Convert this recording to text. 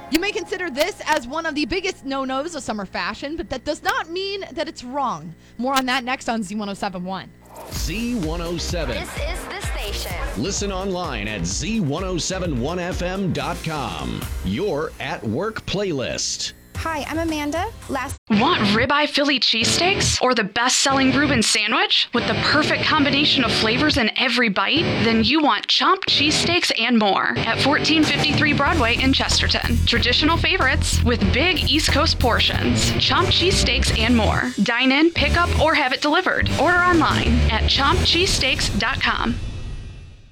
You may consider this as one of the biggest no-nos of summer fashion, but that does not mean that it's wrong. More on that next on Z1071. Z107. This is the station. Listen online at Z1071FM.com. Your at work playlist. Hi, I'm Amanda. Want ribeye Philly cheesesteaks or the best-selling Reuben sandwich with the perfect combination of flavors in every bite? Then you want Chomp cheesesteaks and more at 1453 Broadway in Chesterton. Traditional favorites with big East Coast portions. Chomp cheesesteaks and more. Dine in, pick up, or have it delivered. Order online at chompcheesesteaks.com.